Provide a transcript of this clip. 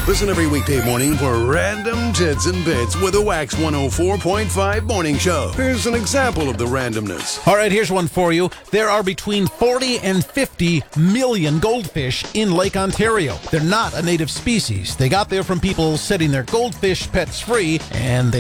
Listen every weekday morning for Random Tits and Bits with a Wax 104.5 morning show. Here's an example of the randomness. All right, here's one for you. There are between 40 and 50 million goldfish in Lake Ontario. They're not a native species. They got there from people setting their goldfish pets free, and they